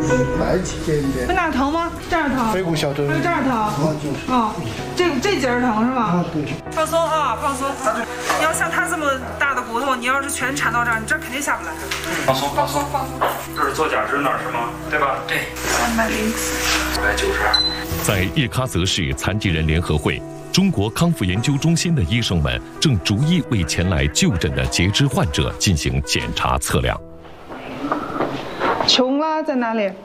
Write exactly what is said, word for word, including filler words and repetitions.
白起点点。 在哪疼吗？这儿疼。 背部小腿。 还有这儿疼。 啊，就是。 哦，这这节儿疼是吧？ 啊，对。 放松啊，放松。你要像他这么大的骨头，你要是全缠到这儿，你这肯定下不来。 放松， 放松，放松。 这是做假肢那儿是吗？对吧？对。 三百零四。 一百九十二。 在叶喀泽市残疾人联合会。 中国康复研究中心的医生们正逐一为前来就诊的截肢患者进行检查测量。 琼拉在哪里？